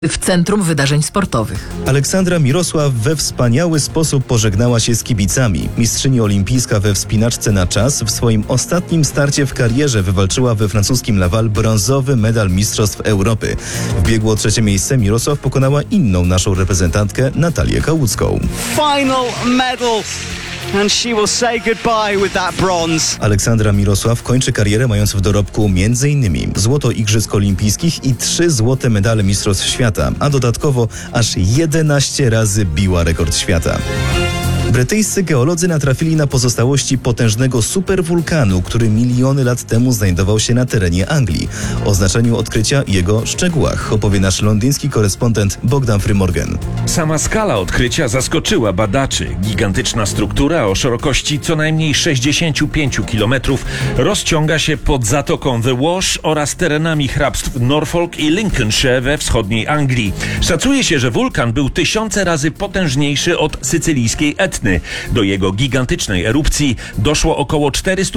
w Centrum Wydarzeń Sportowych. Aleksandra Mirosław we wspaniały sposób pożegnała się z kibicami. Mistrzyni olimpijska we wspinaczce na czas w swoim ostatnim starcie w karierze wywalczyła we francuskim Laval brązowy medal Mistrzostw Europy. W biegu o trzecie miejsce Mirosław pokonała inną naszą reprezentantkę Natalię Kałucką. Final medal. And she will say goodbye with that bronze. Aleksandra Mirosław kończy karierę mając w dorobku m.in. złoto Igrzysk Olimpijskich i 3 złote medale Mistrzostw Świata, a dodatkowo aż 11 razy biła rekord świata. Brytyjscy geolodzy natrafili na pozostałości potężnego superwulkanu, który miliony lat temu znajdował się na terenie Anglii. O znaczeniu odkrycia i jego szczegółach opowie nasz londyński korespondent Bogdan Frymorgan. Sama skala odkrycia zaskoczyła badaczy. Gigantyczna struktura o szerokości co najmniej 65 km rozciąga się pod zatoką The Wash oraz terenami hrabstw Norfolk i Lincolnshire we wschodniej Anglii. Szacuje się, że wulkan był 1000 razy potężniejszy od sycylijskiej Etny. Do jego gigantycznej erupcji doszło około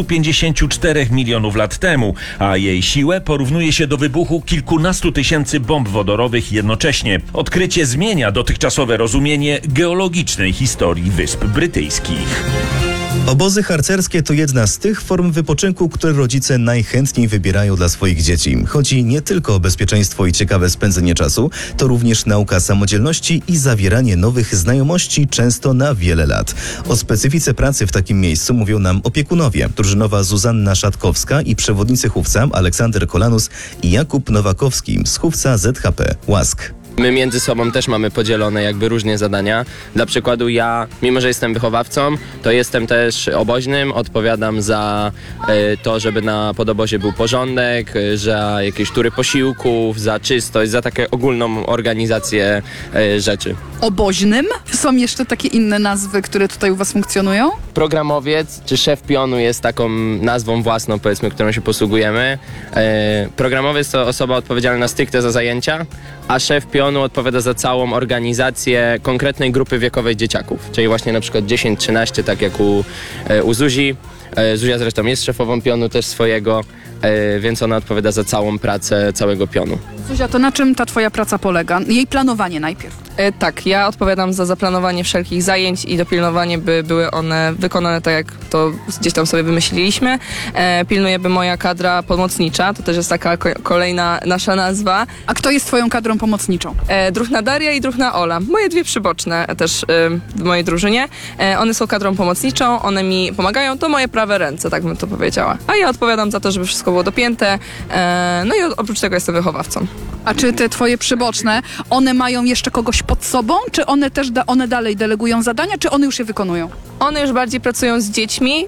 454 milionów lat temu, a jej siłę porównuje się do wybuchu kilkunastu tysięcy bomb wodorowych jednocześnie. Odkrycie zmienia dotychczasowe rozumienie geologicznej historii Wysp Brytyjskich. Obozy harcerskie to jedna z tych form wypoczynku, które rodzice najchętniej wybierają dla swoich dzieci. Chodzi nie tylko o bezpieczeństwo i ciekawe spędzenie czasu, to również nauka samodzielności i zawieranie nowych znajomości, często na wiele lat. O specyfice pracy w takim miejscu mówią nam opiekunowie. Drużynowa Zuzanna Szatkowska i przewodnicy chówca Aleksander Kolanus i Jakub Nowakowski z chówca ZHP Łask. My między sobą też mamy podzielone jakby różnie zadania. Dla przykładu ja, mimo że jestem wychowawcą, to jestem też oboźnym, odpowiadam za to, żeby na podobozie był porządek, za jakieś tury posiłków, za czystość, za taką ogólną organizację rzeczy. Oboźnym? Są jeszcze takie inne nazwy, które tutaj u was funkcjonują? Programowiec czy szef pionu jest taką nazwą własną, powiedzmy, którą się posługujemy. Programowiec to osoba odpowiedzialna stricte za zajęcia, a szef pionu odpowiada za całą organizację konkretnej grupy wiekowej dzieciaków, czyli właśnie na przykład 10-13, tak jak u Zuzi. Zuzia zresztą jest szefową pionu też swojego, więc ona odpowiada za całą pracę całego pionu. Zuzia, to na czym ta twoja praca polega? Jej planowanie najpierw. Tak, ja odpowiadam za zaplanowanie wszelkich zajęć i dopilnowanie, by były one wykonane tak, jak to gdzieś tam sobie wymyśliliśmy. Pilnuje by moja kadra pomocnicza, to też jest taka kolejna nasza nazwa. A kto jest twoją kadrą pomocniczą? Druhna Daria i Druhna Ola, moje dwie przyboczne też w mojej drużynie. One są kadrą pomocniczą, one mi pomagają, to moje prawe ręce, tak bym to powiedziała. A ja odpowiadam za to, żeby wszystko było dopięte, no i oprócz tego jestem wychowawcą. A czy te twoje przyboczne, one mają jeszcze kogoś pod sobą, czy one też one dalej delegują zadania, czy one już je wykonują? One już bardziej pracują z dziećmi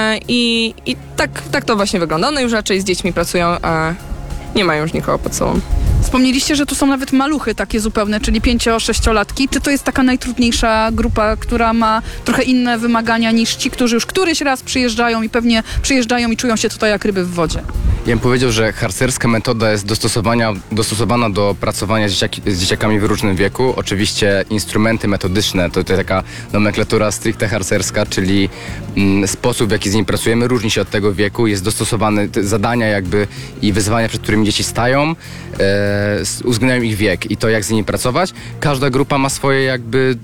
i tak to właśnie wygląda. One już raczej z dziećmi pracują, nie mają już nikogo pod sobą. Wspomnieliście, że tu są nawet maluchy takie zupełne, czyli 5-6-latki. Czy to jest taka najtrudniejsza grupa, która ma trochę inne wymagania niż ci, którzy już któryś raz przyjeżdżają i pewnie przyjeżdżają i czują się tutaj jak ryby w wodzie? Ja bym powiedział, że harcerska metoda jest dostosowana do pracowania z dzieciakami w różnym wieku. Oczywiście instrumenty metodyczne, to taka nomenklatura stricte harcerska, czyli sposób, w jaki z nimi pracujemy, różni się od tego wieku. Jest dostosowany zadania jakby i wyzwania, przed którymi dzieci stają, uwzględniają ich wiek i to, jak z nimi pracować. Każda grupa ma swoje jakby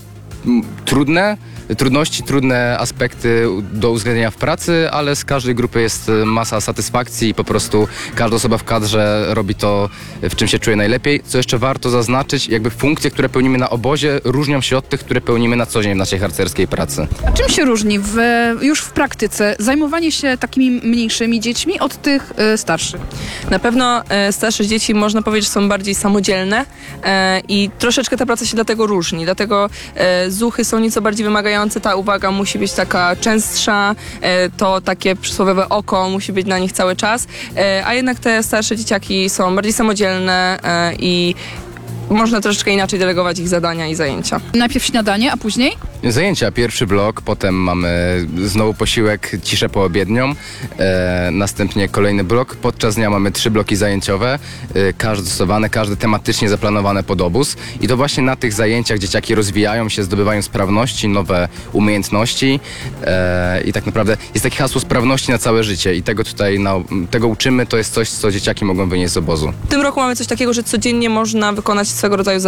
trudności, trudne aspekty do uwzględnienia w pracy, ale z każdej grupy jest masa satysfakcji i po prostu każda osoba w kadrze robi to, w czym się czuje najlepiej. Co jeszcze warto zaznaczyć, jakby funkcje, które pełnimy na obozie, różnią się od tych, które pełnimy na co dzień w naszej harcerskiej pracy. A czym się różni już w praktyce zajmowanie się takimi mniejszymi dziećmi od tych starszych? Na pewno starsze dzieci, można powiedzieć, są bardziej samodzielne i troszeczkę ta praca się dlatego różni. Dlatego zuchy są nieco bardziej wymagające, ta uwaga musi być taka częstsza, to takie przysłowiowe oko musi być na nich cały czas, a jednak te starsze dzieciaki są bardziej samodzielne i można troszeczkę inaczej delegować ich zadania i zajęcia. Najpierw śniadanie, a później? Zajęcia, pierwszy blok, potem mamy znowu posiłek, ciszę poobiednią, następnie kolejny blok. Podczas dnia mamy 3 bloki zajęciowe, każdy stosowany, każdy tematycznie zaplanowane pod obóz. I to właśnie na tych zajęciach dzieciaki rozwijają się, zdobywają sprawności, nowe umiejętności i tak naprawdę jest takie hasło sprawności na całe życie i tego uczymy, to jest coś, co dzieciaki mogą wynieść z obozu. W tym roku mamy coś takiego, że codziennie można wykonać swego rodzaju